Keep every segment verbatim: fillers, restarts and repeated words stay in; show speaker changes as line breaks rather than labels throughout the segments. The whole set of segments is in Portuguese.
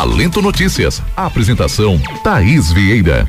Valento Notícias. Apresentação Thaís Vieira.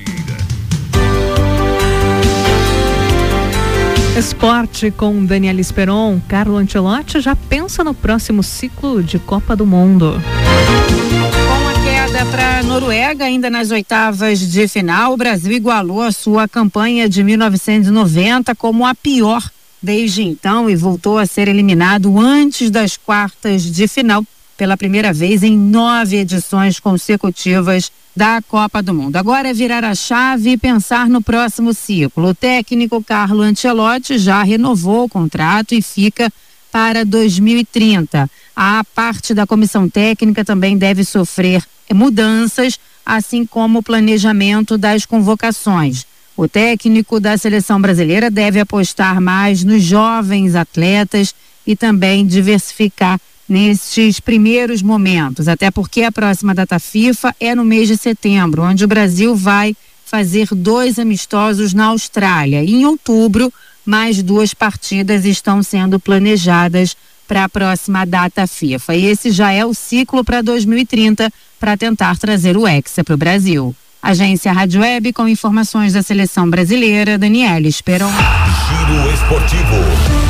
Esporte com Daniela Esperon. Carlo Ancelotti já pensa no próximo ciclo de Copa do Mundo.
Com a queda para a Noruega, ainda nas oitavas de final, o Brasil igualou a sua campanha de mil novecentos e noventa como a pior desde então e voltou a ser eliminado antes das quartas de final pela primeira vez em nove edições consecutivas da Copa do Mundo. Agora é virar a chave e pensar no próximo ciclo. O técnico Carlo Ancelotti já renovou o contrato e fica para dois mil e trinta. A parte da comissão técnica também deve sofrer mudanças, assim como o planejamento das convocações. O técnico da seleção brasileira deve apostar mais nos jovens atletas e também diversificar nestes primeiros momentos, até porque a próxima data FIFA é no mês de setembro, onde o Brasil vai fazer dois amistosos na Austrália. E em outubro, mais duas partidas estão sendo planejadas para a próxima data FIFA. E esse já é o ciclo para dois mil e trinta, para tentar trazer o Hexa para o Brasil. Agência Rádio Web com informações da seleção brasileira, Daniela Esperon.
Giro Esportivo.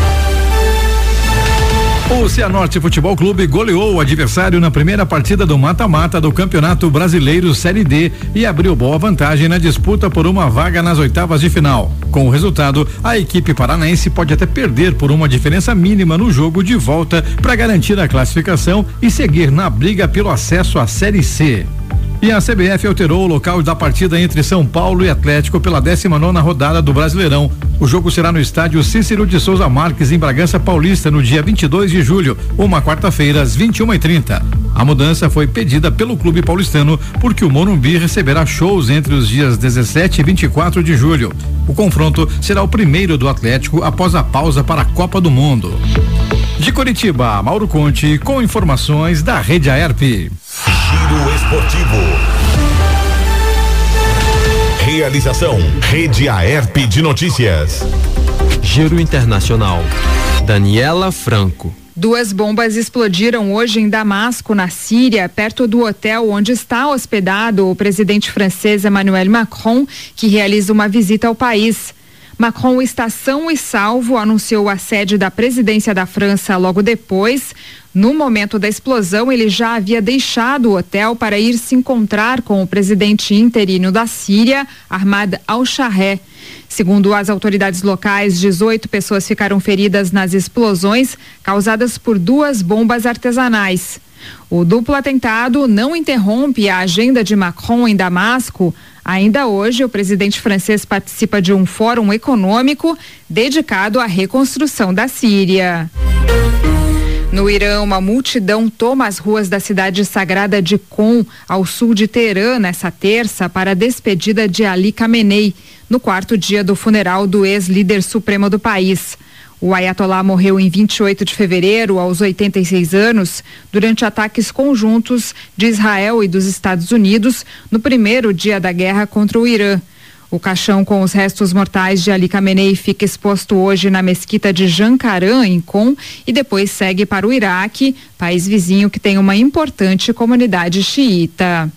O Cianorte Futebol Clube goleou o adversário na primeira partida do mata-mata do Campeonato Brasileiro Série D e abriu boa vantagem na disputa por uma vaga nas oitavas de final. Com o resultado, a equipe paranaense pode até perder por uma diferença mínima no jogo de volta para garantir a classificação e seguir na briga pelo acesso à Série C. E a C B F alterou o local da partida entre São Paulo e Atlético pela décima nona rodada do Brasileirão. O jogo será no estádio Cícero de Souza Marques, em Bragança Paulista, no dia vinte e dois de julho, uma quarta-feira, às vinte e uma e trinta. A mudança foi pedida pelo clube paulistano porque o Morumbi receberá shows entre os dias dezessete e vinte e quatro de julho. O confronto será o primeiro do Atlético após a pausa para a Copa do Mundo. De Curitiba, Mauro Conte, com informações da Rede Aerp.
Giro Esportivo. Realização Rede Aerp de Notícias.
Giro Internacional. Daniela Franco.
Duas bombas explodiram hoje em Damasco, na Síria, perto do hotel onde está hospedado o presidente francês Emmanuel Macron, que realiza uma visita ao país. Macron está são e salvo, anunciou a sede da presidência da França logo depois. No momento da explosão, ele já havia deixado o hotel para ir se encontrar com o presidente interino da Síria, Ahmad al-Shahreh. Segundo as autoridades locais, dezoito pessoas ficaram feridas nas explosões causadas por duas bombas artesanais. O duplo atentado não interrompe a agenda de Macron em Damasco. Ainda hoje, o presidente francês participa de um fórum econômico dedicado à reconstrução da Síria. No Irã, uma multidão toma as ruas da cidade sagrada de Qom, ao sul de Teherã, nessa terça, para a despedida de Ali Khamenei, no quarto dia do funeral do ex-líder supremo do país. O Ayatollah morreu em vinte e oito de fevereiro, aos oitenta e seis anos, durante ataques conjuntos de Israel e dos Estados Unidos no primeiro dia da guerra contra o Irã. O caixão com os restos mortais de Ali Khamenei fica exposto hoje na mesquita de Jancaran, em Qom, e depois segue para o Iraque, país vizinho que tem uma importante comunidade xiita.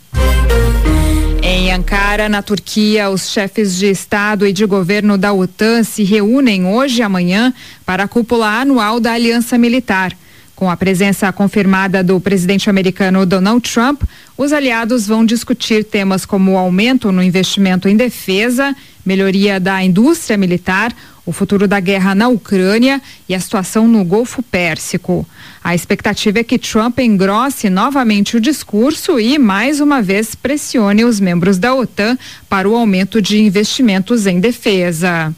Em Ankara, na Turquia, os chefes de Estado e de governo da OTAN se reúnem hoje e amanhã para a cúpula anual da Aliança Militar. Com a presença confirmada do presidente americano Donald Trump, os aliados vão discutir temas como o aumento no investimento em defesa, melhoria da indústria militar, o futuro da guerra na Ucrânia e a situação no Golfo Pérsico. A expectativa é que Trump engrosse novamente o discurso e, mais uma vez, pressione os membros da OTAN para o aumento de investimentos em defesa.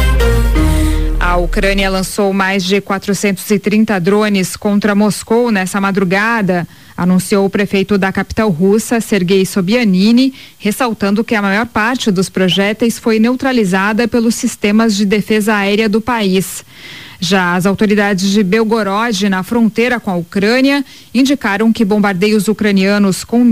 A Ucrânia lançou mais de quatrocentos e trinta drones contra Moscou nessa madrugada, anunciou o prefeito da capital russa, Sergei Sobyanin, ressaltando que a maior parte dos projéteis foi neutralizada pelos sistemas de defesa aérea do país. Já as autoridades de Belgorod, na fronteira com a Ucrânia, indicaram que bombardeios ucranianos com